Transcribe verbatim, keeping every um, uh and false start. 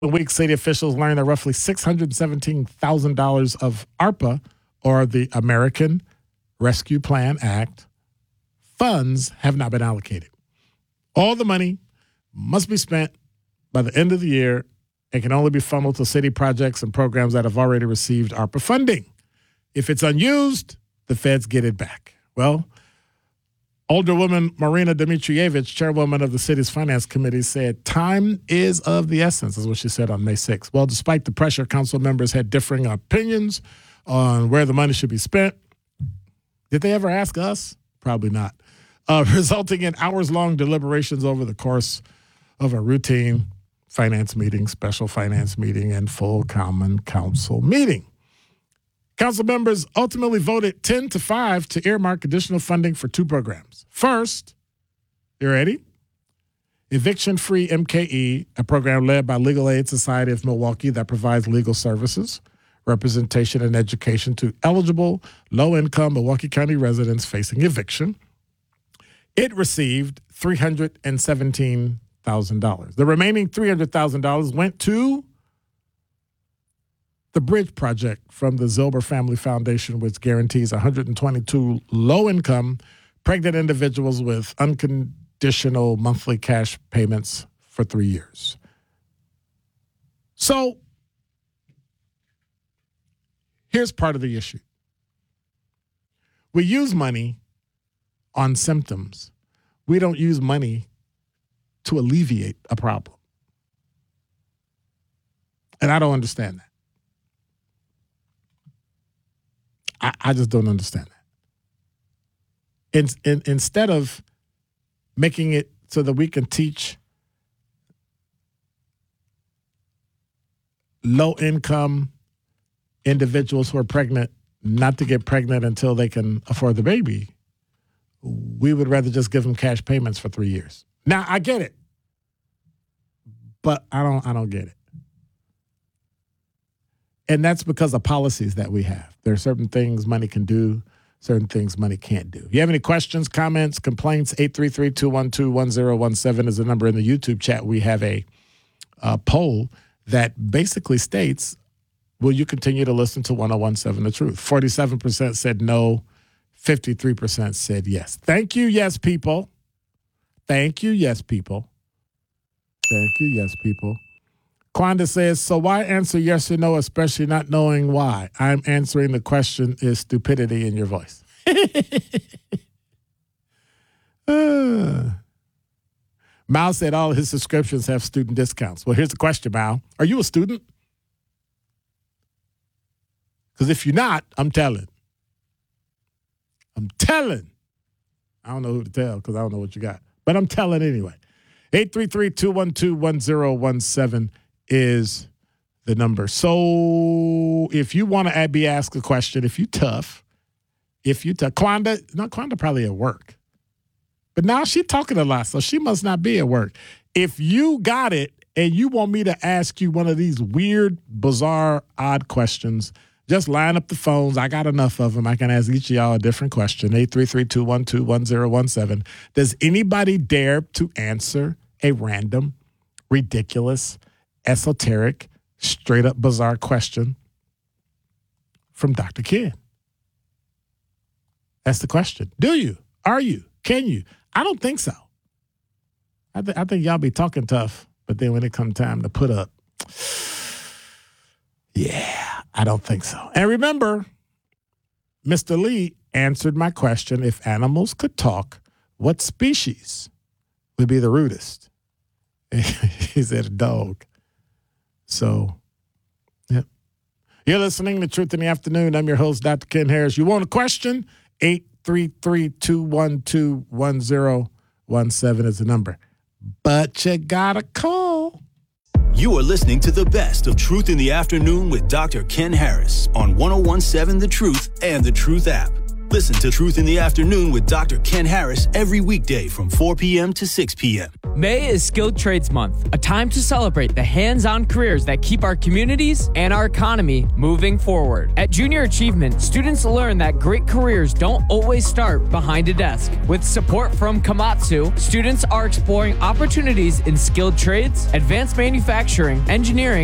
week, city officials learned that roughly six hundred seventeen thousand dollars of ARPA, or the American Rescue Plan Act, funds have not been allocated. All the money must be spent by the end of the year and can only be funneled to city projects and programs that have already received ARPA funding. If it's unused, the feds get it back. Well, Alderwoman Marina Dmitrievich, chairwoman of the city's finance committee, said time is of the essence, is what she said on May sixth. Well, despite the pressure, council members had differing opinions on where the money should be spent. Did they ever ask us? Probably not. Uh, resulting in hours-long deliberations over the course of a routine finance meeting, special finance meeting, and full common council meeting. Council members ultimately voted ten to five to earmark additional funding for two programs. First, you ready? Eviction-Free M K E, a program led by Legal Aid Society of Milwaukee that provides legal services, representation, and education to eligible low-income Milwaukee County residents facing eviction. It received three hundred seventeen thousand dollars. The remaining three hundred thousand dollars went to the Bridge Project from the Zilber Family Foundation, which guarantees one hundred twenty-two low-income pregnant individuals with unconditional monthly cash payments for three years. So here's part of the issue. We use money on symptoms. We don't use money to alleviate a problem. And I don't understand that. I, I just don't understand that. In, in, instead of making it so that we can teach low-income individuals who are pregnant not to get pregnant until they can afford the baby, we would rather just give them cash payments for three years. Now, I get it, but I don't I don't get it. And that's because of policies that we have. There are certain things money can do, certain things money can't do. If you have any questions, comments, complaints, eight three three, two one two, one zero one seven is the number in the YouTube chat. We have a, a poll that basically states, will you continue to listen to one oh one seven The Truth? forty-seven percent said no, fifty-three percent said yes. Thank you, yes, people. Thank you, yes, people. Thank you, yes, people. Quanda says, so why answer yes or no, especially not knowing why? I'm answering the question is stupidity in your voice. uh. Mal said all his subscriptions have student discounts. Well, here's the question, Mal. Are you a student? Because if you're not, I'm telling. I'm telling. I don't know who to tell because I don't know what you got. But I'm telling anyway. eight three three, two one two, one zero one seven is the number. So if you want to be asked a question, if you tough, if you tough, Quanda, no, Quanda probably at work. But now she's talking a lot, so she must not be at work. If you got it and you want me to ask you one of these weird, bizarre, odd questions, just line up the phones. I got enough of them. I can ask each of y'all a different question. eight three three, two one two, one zero one seven. Does anybody dare to answer a random, ridiculous, esoteric, straight-up bizarre question from Doctor Ken? That's the question. Do you? Are you? Can you? I don't think so. I, th- I think y'all be talking tough, but then when it comes time to put up, yeah, I don't think so. And remember, Mister Lee answered my question, if animals could talk, what species would be the rudest? He said a dog. So, yep. You're listening to Truth in the Afternoon. I'm your host, Doctor Ken Harris. You want a question? eight three three, two one two, one zero one seven is the number. But you gotta call. You are listening to the best of Truth in the Afternoon with Doctor Ken Harris on one oh one seven The Truth and The Truth app. Listen to Truth in the Afternoon with Doctor Ken Harris every weekday from four p.m. to six p.m. May is Skilled Trades Month, a time to celebrate the hands-on careers that keep our communities and our economy moving forward. At Junior Achievement, students learn that great careers don't always start behind a desk. With support from Komatsu, students are exploring opportunities in skilled trades, advanced manufacturing, engineering,